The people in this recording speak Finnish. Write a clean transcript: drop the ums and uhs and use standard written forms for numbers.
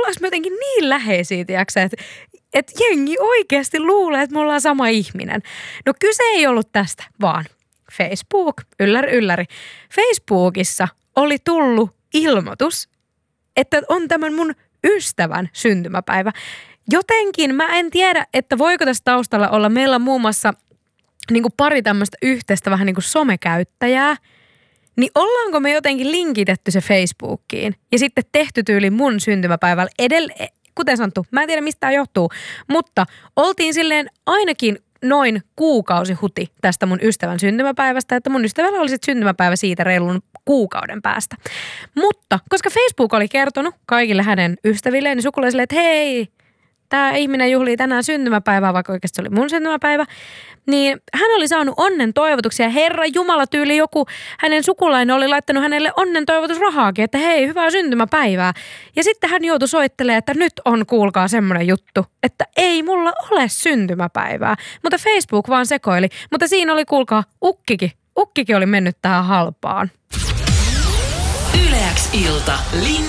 ollaanko me jotenkin niin läheisiä, tiiäksä, että jengi oikeasti luulee, että me ollaan sama ihminen. No kyse ei ollut tästä, vaan Facebook, ylläri. Facebookissa oli tullut ilmoitus, että on tämän mun ystävän syntymäpäivä. Jotenkin mä en tiedä, että voiko tässä taustalla olla. Meillä on muun muassa niin kuin pari tämmöistä yhteistä vähän niin kuin somekäyttäjää. Niin ollaanko me jotenkin linkitetty se Facebookiin ja sitten tehty tyyli mun syntymäpäivällä kuten sanottu, mä en tiedä mistä tämä johtuu, mutta oltiin silleen ainakin noin kuukausi huti tästä mun ystävän syntymäpäivästä, että mun ystävällä oli sitten syntymäpäivä siitä reilun kuukauden päästä. Mutta koska Facebook oli kertonut kaikille hänen ystävilleen, niin sukulaisille, että hei, tämä ihminen juhlii tänään syntymäpäivää, vaikka oikeasti se oli mun syntymäpäivä, niin hän oli saanut onnen toivotuksia. Herra Jumala tyyli joku hänen sukulainen oli laittanut hänelle onnen toivotusrahaakin, että hei, hyvää syntymäpäivää. Ja sitten hän joutui soittelemaan, että nyt on kuulkaa semmoinen juttu, että ei mulla ole syntymäpäivää. Mutta Facebook vaan sekoili. Mutta siinä oli kuulkaa Ukkikin oli mennyt tähän halpaan. Yle X ilta.